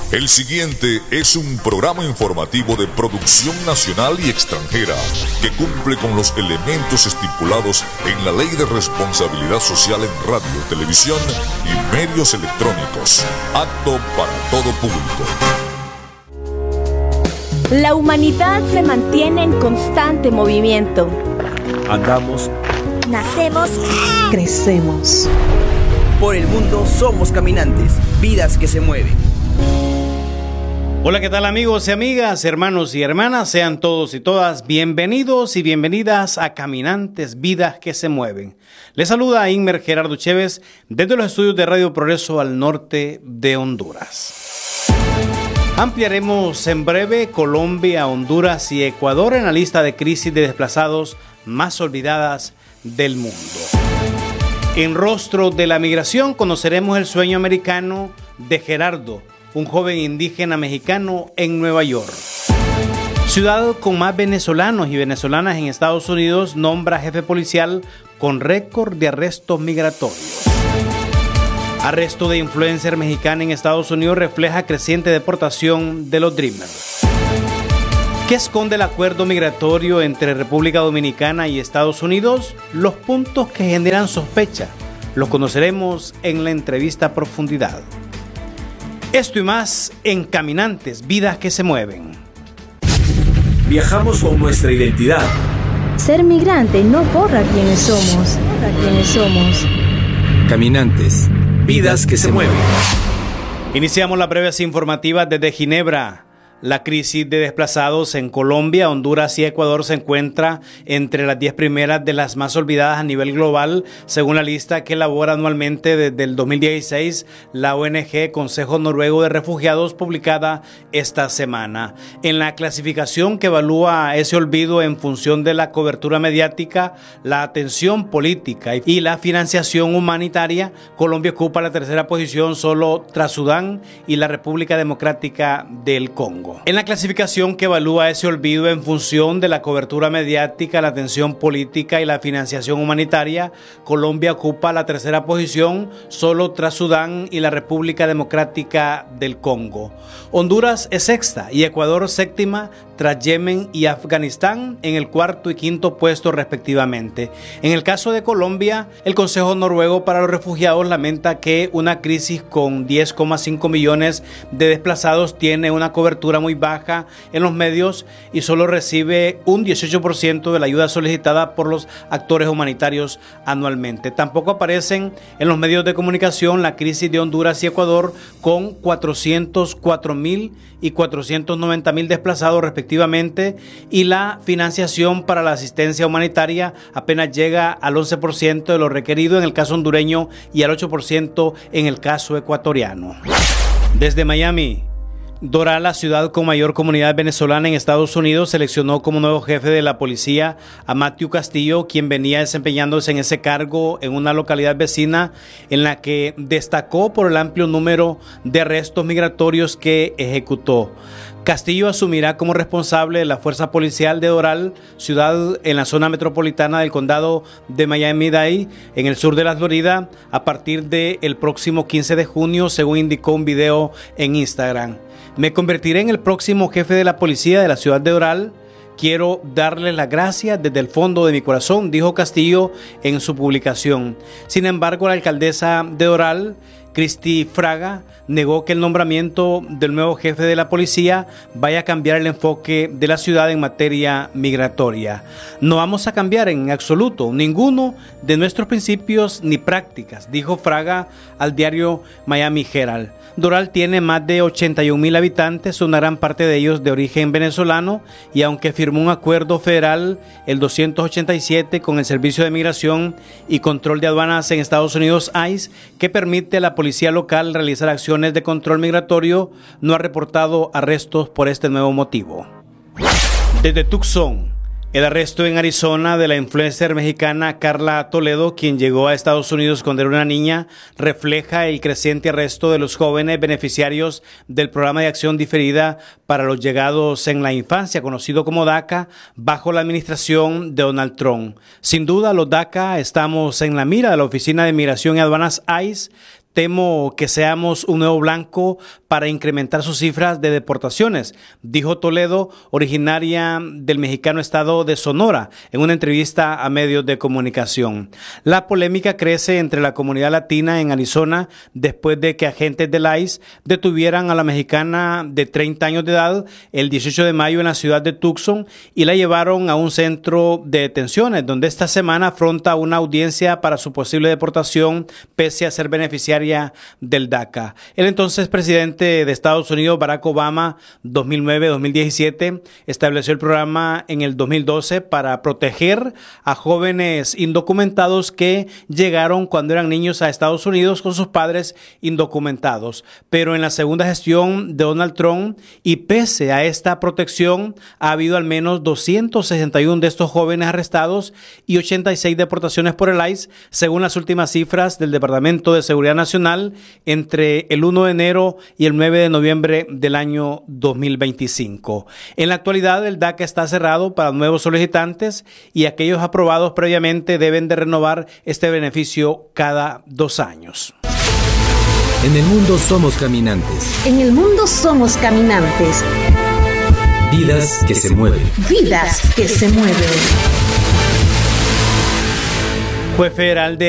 El siguiente es un programa informativo de producción nacional y extranjera que cumple con los elementos estipulados en la Ley de Responsabilidad Social en Radio, Televisión y Medios Electrónicos. Apto para todo público. La humanidad se mantiene en constante movimiento. Andamos, nacemos, crecemos. Por el mundo somos caminantes, vidas que se mueven. Hola, ¿qué tal amigos y amigas, hermanos y hermanas? Sean todos y todas bienvenidos y bienvenidas a Caminantes, Vidas que se Mueven. Les saluda Inmer Gerardo Chévez desde los estudios de Radio Progreso al norte de Honduras. Ampliaremos en breve Colombia, Honduras y Ecuador en la lista de crisis de desplazados más olvidadas del mundo. En Rostro de la Migración conoceremos el sueño americano de Gerardo, un joven indígena mexicano en Nueva York. Ciudad con más venezolanos y venezolanas en Estados Unidos nombra jefe policial con récord de arrestos migratorios. Arresto de influencer mexicana en Estados Unidos refleja creciente deportación de los Dreamers. ¿Qué esconde el acuerdo migratorio entre República Dominicana y Estados Unidos? Los puntos que generan sospecha los conoceremos en la entrevista a profundidad. Esto y más en Caminantes, Vidas que se Mueven. Viajamos con nuestra identidad. Ser migrante no borra quiénes somos. Caminantes, vidas que se mueven. Iniciamos las breves informativas desde Ginebra. La crisis de desplazados en Colombia, Honduras y Ecuador se encuentra entre las 10 primeras de las más olvidadas a nivel global, según la lista que elabora anualmente desde el 2016 la ONG Consejo Noruego de Refugiados, publicada esta semana. En la clasificación que evalúa ese olvido en función de la cobertura mediática, la atención política y la financiación humanitaria, Colombia ocupa la tercera posición solo tras Sudán y la República Democrática del Congo. En la clasificación que evalúa ese olvido en función de la cobertura mediática, la atención política y la financiación humanitaria, Colombia ocupa la tercera posición solo tras Sudán y la República Democrática del Congo. Honduras es sexta y Ecuador séptima tras Yemen y Afganistán en el cuarto y quinto puesto respectivamente. En el caso de Colombia, el Consejo Noruego para los Refugiados lamenta que una crisis con 10,5 millones de desplazados tiene una cobertura muy baja en los medios y solo recibe un 18% de la ayuda solicitada por los actores humanitarios anualmente. Tampoco aparecen en los medios de comunicación la crisis de Honduras y Ecuador con 404,000 y 490,000 desplazados respectivamente, y la financiación para la asistencia humanitaria apenas llega al 11% de lo requerido en el caso hondureño y al 8% en el caso ecuatoriano. Desde Miami, Doral, la ciudad con mayor comunidad venezolana en Estados Unidos, seleccionó como nuevo jefe de la policía a Matthew Castillo, quien venía desempeñándose en ese cargo en una localidad vecina en la que destacó por el amplio número de arrestos migratorios que ejecutó. Castillo asumirá como responsable de la fuerza policial de Doral, ciudad en la zona metropolitana del condado de Miami-Dade, en el sur de la Florida, a partir del próximo 15 de junio, según indicó un video en Instagram. Me convertiré en el próximo jefe de la policía de la ciudad de Doral. Quiero darles las gracias desde el fondo de mi corazón, dijo Castillo en su publicación. Sin embargo, la alcaldesa de Doral, Cristi Fraga, negó que el nombramiento del nuevo jefe de la policía vaya a cambiar el enfoque de la ciudad en materia migratoria. No vamos a cambiar en absoluto ninguno de nuestros principios ni prácticas, dijo Fraga al diario Miami Herald. Doral tiene más de 81,000 habitantes, una gran parte de ellos de origen venezolano, y aunque firmó un acuerdo federal, el 287, con el Servicio de Migración y Control de Aduanas en Estados Unidos, ICE, que permite a la policía local realizar acciones de control migratorio, no ha reportado arrestos por este nuevo motivo. Desde Tucson, el arresto en Arizona de la influencer mexicana Carla Toledo, quien llegó a Estados Unidos cuando era una niña, refleja el creciente arresto de los jóvenes beneficiarios del Programa de Acción Diferida para los Llegados en la Infancia, conocido como DACA, bajo la administración de Donald Trump. Sin duda, los DACA estamos en la mira de la Oficina de Migración y Aduanas ICE, Temo que seamos un nuevo blanco para incrementar sus cifras de deportaciones, dijo Toledo, originaria del mexicano estado de Sonora, en una entrevista a medios de comunicación. La polémica crece entre la comunidad latina en Arizona después de que agentes del ICE detuvieran a la mexicana de 30 años de edad el 18 de mayo en la ciudad de Tucson y la llevaron a un centro de detenciones, donde esta semana afronta una audiencia para su posible deportación pese a ser beneficiaria del DACA. El entonces presidente de Estados Unidos, Barack Obama, 2009-2017, estableció el programa en el 2012 para proteger a jóvenes indocumentados que llegaron cuando eran niños a Estados Unidos con sus padres indocumentados. Pero en la segunda gestión de Donald Trump, y pese a esta protección, ha habido al menos 261 de estos jóvenes arrestados y 86 deportaciones por el ICE, según las últimas cifras del Departamento de Seguridad Nacional entre el 1 de enero y el 9 de noviembre del año 2025. En la actualidad, el DACA está cerrado para nuevos solicitantes y aquellos aprobados previamente deben de renovar este beneficio cada 2 años. En el mundo somos caminantes. En el mundo somos caminantes. Vidas que se mueven. Vidas que se mueven. Juez federal de